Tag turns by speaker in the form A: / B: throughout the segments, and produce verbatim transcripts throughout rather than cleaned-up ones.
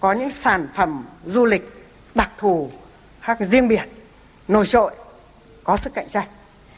A: có những sản phẩm du lịch đặc thù, khác riêng biệt, nổi trội, có sức cạnh tranh.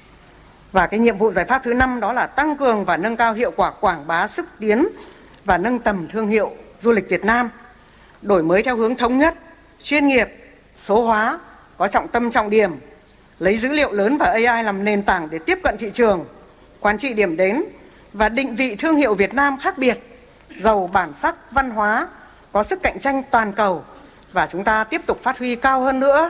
A: Và cái nhiệm vụ giải pháp thứ năm đó là tăng cường và nâng cao hiệu quả quảng bá xúc tiến và nâng tầm thương hiệu du lịch Việt Nam, đổi mới theo hướng thống nhất, chuyên nghiệp, số hóa, có trọng tâm trọng điểm, lấy dữ liệu lớn và A I làm nền tảng để tiếp cận thị trường, quản trị điểm đến và định vị thương hiệu Việt Nam khác biệt, giàu bản sắc văn hóa, có sức cạnh tranh toàn cầu. Và chúng ta tiếp tục phát huy cao hơn nữa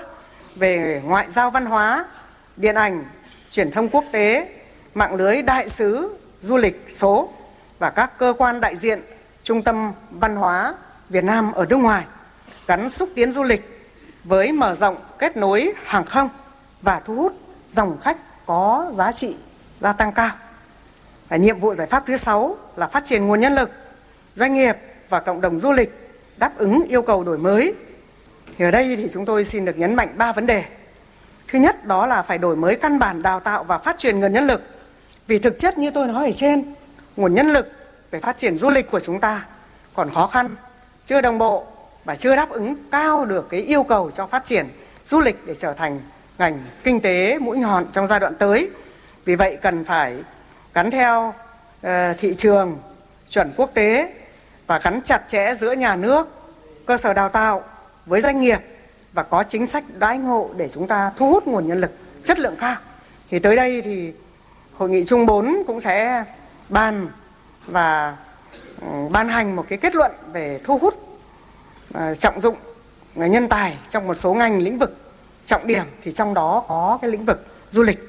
A: về ngoại giao văn hóa, điện ảnh, truyền thông quốc tế, mạng lưới đại sứ du lịch số và các cơ quan đại diện trung tâm văn hóa Việt Nam ở nước ngoài, gắn xúc tiến du lịch với mở rộng kết nối hàng không và thu hút dòng khách có giá trị gia tăng cao. Và nhiệm vụ giải pháp thứ sáu là phát triển nguồn nhân lực, doanh nghiệp và cộng đồng du lịch đáp ứng yêu cầu đổi mới. Thì ở đây thì chúng tôi xin được nhấn mạnh ba vấn đề. Thứ nhất đó là phải đổi mới căn bản đào tạo và phát triển nguồn nhân lực. Vì thực chất như tôi nói ở trên, nguồn nhân lực về phát triển du lịch của chúng ta còn khó khăn, chưa đồng bộ và chưa đáp ứng cao được cái yêu cầu cho phát triển du lịch để trở thành ngành kinh tế mũi nhọn trong giai đoạn tới. Vì vậy cần phải gắn theo uh, thị trường chuẩn quốc tế và gắn chặt chẽ giữa nhà nước, cơ sở đào tạo với doanh nghiệp và có chính sách đãi ngộ để chúng ta thu hút nguồn nhân lực chất lượng cao. Thì tới đây thì Hội nghị Trung bốn cũng sẽ bàn và uh, ban hành một cái kết luận về thu hút uh, trọng dụng nhân tài trong một số ngành lĩnh vực trọng điểm, thì trong đó có cái lĩnh vực du lịch,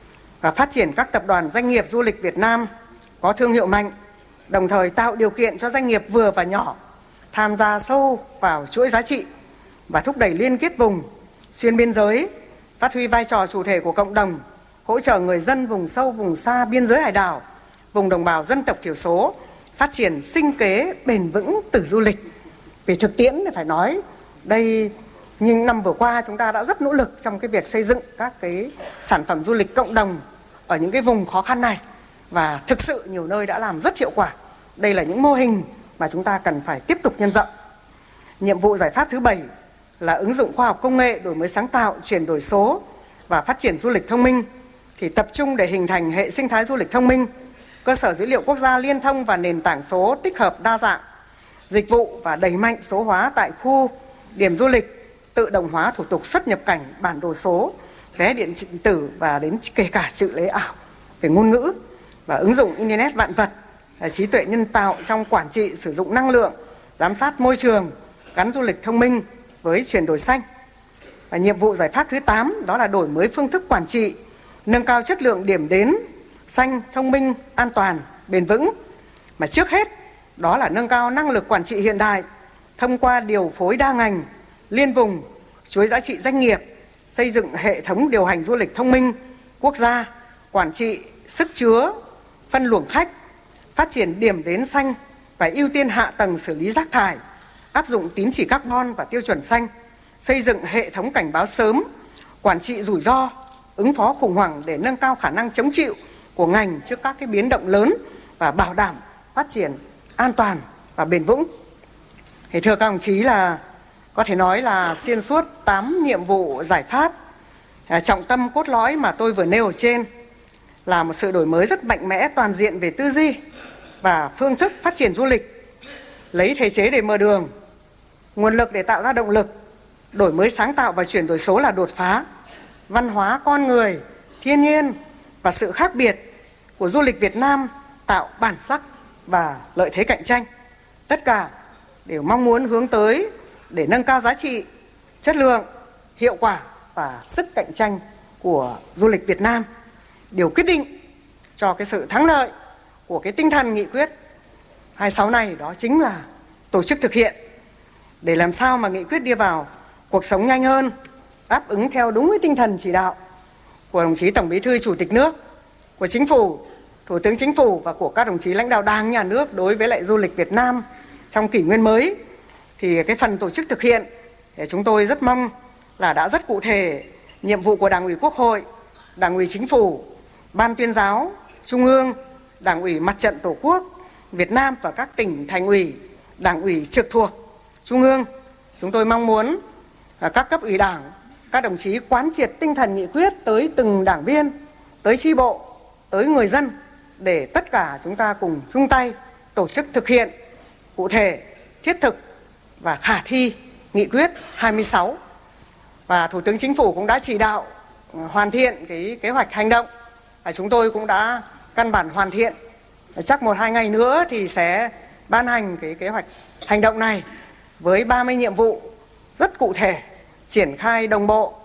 A: và phát triển các tập đoàn doanh nghiệp du lịch Việt Nam có thương hiệu mạnh, đồng thời tạo điều kiện cho doanh nghiệp vừa và nhỏ tham gia sâu vào chuỗi giá trị và thúc đẩy liên kết vùng, xuyên biên giới, phát huy vai trò chủ thể của cộng đồng, hỗ trợ người dân vùng sâu, vùng xa, biên giới hải đảo, vùng đồng bào dân tộc thiểu số, phát triển sinh kế bền vững từ du lịch. Về thực tiễn thì phải nói đây, nhưng năm vừa qua chúng ta đã rất nỗ lực trong cái việc xây dựng các cái sản phẩm du lịch cộng đồng ở những cái vùng khó khăn này, và thực sự nhiều nơi đã làm rất hiệu quả. Đây là những mô hình mà chúng ta cần phải tiếp tục nhân rộng. Nhiệm vụ giải pháp thứ bảy là ứng dụng khoa học công nghệ, đổi mới sáng tạo, chuyển đổi số và phát triển du lịch thông minh, thì tập trung để hình thành hệ sinh thái du lịch thông minh, cơ sở dữ liệu quốc gia liên thông và nền tảng số tích hợp đa dạng dịch vụ, và đẩy mạnh số hóa tại khu điểm du lịch, tự động hóa thủ tục xuất nhập cảnh, bản đồ số, vé điện tử và đến kể cả chữ lễ ảo về ngôn ngữ, và ứng dụng Internet vạn vật, trí tuệ nhân tạo trong quản trị sử dụng năng lượng, giám sát môi trường, gắn du lịch thông minh với chuyển đổi xanh. Và nhiệm vụ giải pháp thứ tám đó là đổi mới phương thức quản trị, nâng cao chất lượng điểm đến xanh, thông minh, an toàn, bền vững. Mà trước hết đó là nâng cao năng lực quản trị hiện đại thông qua điều phối đa ngành, liên vùng, chuỗi giá trị doanh nghiệp, xây dựng hệ thống điều hành du lịch thông minh quốc gia, quản trị sức chứa, phân luồng khách, phát triển điểm đến xanh và ưu tiên hạ tầng xử lý rác thải, áp dụng tín chỉ carbon và tiêu chuẩn xanh, xây dựng hệ thống cảnh báo sớm, quản trị rủi ro, ứng phó khủng hoảng để nâng cao khả năng chống chịu của ngành trước các cái biến động lớn và bảo đảm phát triển an toàn và bền vững. Thì thưa các đồng chí, là có thể nói là xuyên suốt tám nhiệm vụ giải pháp, trọng tâm cốt lõi mà tôi vừa nêu ở trên là một sự đổi mới rất mạnh mẽ toàn diện về tư duy và phương thức phát triển du lịch, lấy thể chế để mở đường, nguồn lực để tạo ra động lực, đổi mới sáng tạo và chuyển đổi số là đột phá, văn hóa con người, thiên nhiên và sự khác biệt của du lịch Việt Nam tạo bản sắc và lợi thế cạnh tranh. Tất cả đều mong muốn hướng tới để nâng cao giá trị, chất lượng, hiệu quả và sức cạnh tranh của du lịch Việt Nam. Điều quyết định cho cái sự thắng lợi của cái tinh thần nghị quyết hai mươi sáu này đó chính là tổ chức thực hiện, để làm sao mà nghị quyết đi vào cuộc sống nhanh hơn, đáp ứng theo đúng cái tinh thần chỉ đạo của đồng chí Tổng Bí thư Chủ tịch nước, của Chính phủ, Thủ tướng Chính phủ và của các đồng chí lãnh đạo Đảng, Nhà nước đối với lại du lịch Việt Nam trong kỷ nguyên mới. Thì cái phần tổ chức thực hiện thì chúng tôi rất mong là đã rất cụ thể. Nhiệm vụ của Đảng ủy Quốc hội, Đảng ủy Chính phủ, Ban Tuyên giáo Trung ương, Đảng ủy Mặt trận Tổ quốc Việt Nam và các tỉnh thành ủy, đảng ủy trực thuộc Trung ương, chúng tôi mong muốn các cấp ủy Đảng, các đồng chí quán triệt tinh thần nghị quyết tới từng đảng viên, tới chi bộ, tới người dân, để tất cả chúng ta cùng chung tay tổ chức thực hiện cụ thể, thiết thực và khả thi nghị quyết hai mươi sáu. Và Thủ tướng Chính phủ cũng đã chỉ đạo hoàn thiện cái kế hoạch hành động. Và chúng tôi cũng đã căn bản hoàn thiện. Chắc một hai ngày nữa thì sẽ ban hành cái kế hoạch hành động này với ba mươi nhiệm vụ rất cụ thể, triển khai đồng bộ